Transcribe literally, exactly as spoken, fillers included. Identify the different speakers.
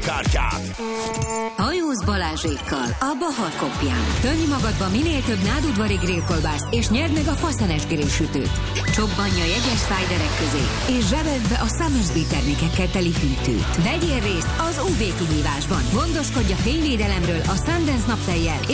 Speaker 1: kártyát.
Speaker 2: Hajóz Balázsékkal a Bahar Kopján. Tölj magadba minél több nádudvari grillkolbászt, és nyerd meg a faszenes grillsütőt. Csobbanj a jegyes szájderek közé, és zsebeld be a Summersby termékekkel teli hűtőt. Vegyél részt az ú vé kihívásban. Gondoskodj a fényvédelemről a Sundance naptejjel